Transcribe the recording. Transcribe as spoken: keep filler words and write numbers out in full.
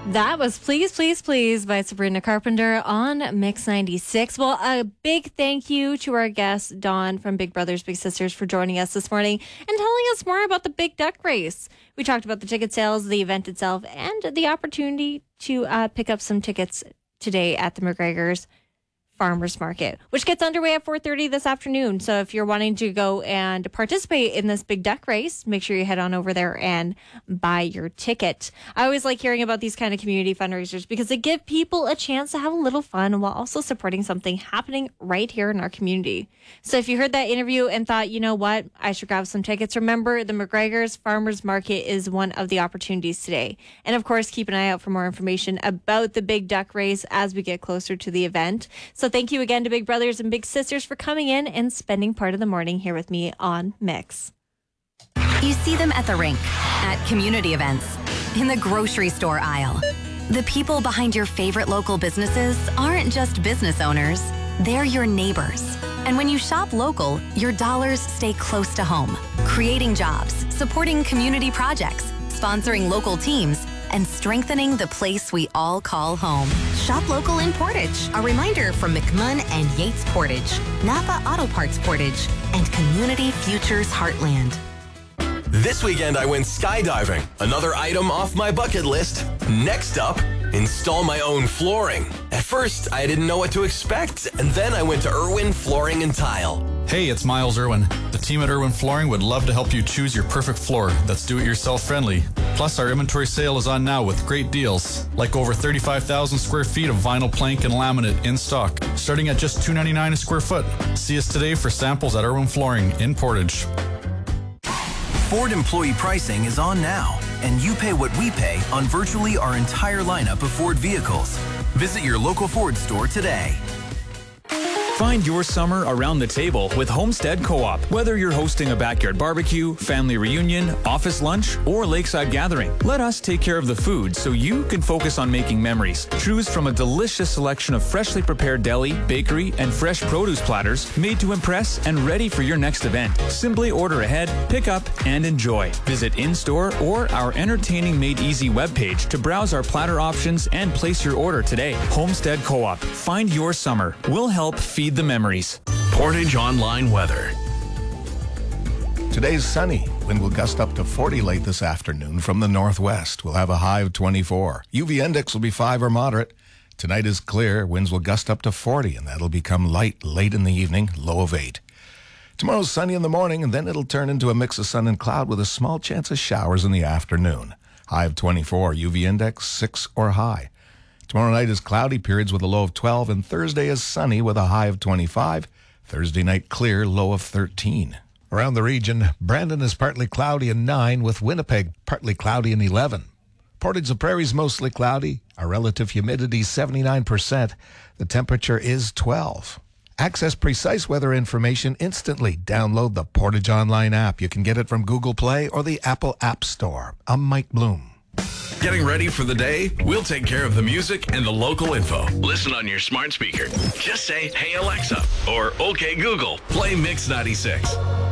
That was Please, Please, Please by Sabrina Carpenter on Mix ninety-six. Well, a big thank you to our guest, Dawn from Big Brothers Big Sisters, for joining us this morning and telling us more about the Big Duck Race. We talked about the ticket sales, the event itself, and the opportunity to uh, pick up some tickets today at the McGregor's Farmers Market, which gets underway at four thirty this afternoon. So if you're wanting to go and participate in this Big Duck Race, make sure you head on over there and buy your ticket. I always like hearing about these kind of community fundraisers because they give people a chance to have a little fun while also supporting something happening right here in our community. So if you heard that interview and thought, you know what, I should grab some tickets, remember the McGregor's Farmers Market is one of the opportunities today. And of course, keep an eye out for more information about the Big Duck Race as we get closer to the event. So thank you again to Big Brothers and Big Sisters for coming in and spending part of the morning here with me on Mix. You see them at the rink, at community events, in the grocery store aisle. The people behind your favorite local businesses aren't just business owners, they're your neighbors. And when you shop local, your dollars stay close to home, creating jobs, supporting community projects, sponsoring local teams, and strengthening the place we all call home. Shop local in Portage. A reminder from McMunn and Yates Portage, Napa Auto Parts Portage, and Community Futures Heartland. This weekend I went skydiving, another item off my bucket list. Next up, install my own flooring. At first, I didn't know what to expect, and then I went to Irwin Flooring and Tile. Hey, it's Miles Irwin. The team at Irwin Flooring would love to help you choose your perfect floor that's do-it-yourself friendly. Plus, our inventory sale is on now with great deals, like over thirty-five thousand square feet of vinyl plank and laminate in stock, starting at just two dollars and ninety-nine cents a square foot. See us today for samples at Irwin Flooring in Portage. Ford employee pricing is on now, and you pay what we pay on virtually our entire lineup of Ford vehicles. Visit your local Ford store today. Find your summer around the table with Homestead Co-op. Whether you're hosting a backyard barbecue, family reunion, office lunch, or lakeside gathering, let us take care of the food so you can focus on making memories. Choose from a delicious selection of freshly prepared deli, bakery, and fresh produce platters made to impress and ready for your next event. Simply order ahead, pick up, and enjoy. Visit in-store or our entertaining Made Easy webpage to browse our platter options and place your order today. Homestead Co-op. Find your summer. We'll help feed the memories. Portage Online Weather. Today's sunny. Wind will gust up to forty late this afternoon from the northwest. We'll have a high of twenty-four. U V index will be five or moderate. Tonight is clear. Winds will gust up to forty, and that'll become light late in the evening, low of eight. Tomorrow's sunny in the morning, and then it'll turn into a mix of sun and cloud with a small chance of showers in the afternoon. High of twenty-four. U V index six or high. Tomorrow night is cloudy periods with a low of twelve, and Thursday is sunny with a high of twenty-five. Thursday night clear, low of thirteen. Around the region, Brandon is partly cloudy and nine, with Winnipeg partly cloudy and eleven. Portage the Prairie's mostly cloudy. Our relative humidity seventy-nine percent. The temperature is twelve. Access precise weather information instantly. Download the Portage Online app. You can get it from Google Play or the Apple App Store. I'm Mike Bloom. Getting ready for the day? We'll take care of the music and the local info. Listen on your smart speaker. Just say, "Hey Alexa," or "Okay Google, play Mix ninety-six."